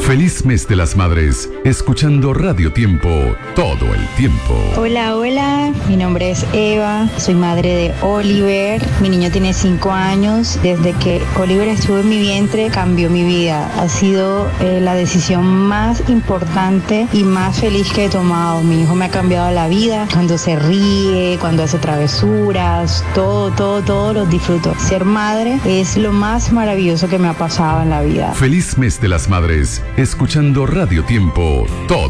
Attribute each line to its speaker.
Speaker 1: Feliz mes de las madres, escuchando Radio Tiempo todo el tiempo.
Speaker 2: Hola, hola, mi nombre es Eva, soy madre de Oliver, mi niño tiene 5 años, desde que Oliver estuvo en mi vientre cambió mi vida, ha sido la decisión más importante y más feliz que he tomado, mi hijo me ha cambiado la vida, cuando se ríe, cuando hace travesuras, todo lo disfruto. Ser madre es lo más maravilloso que me ha pasado en la vida.
Speaker 1: Feliz mes de las madres, escuchando Radio Tiempo todo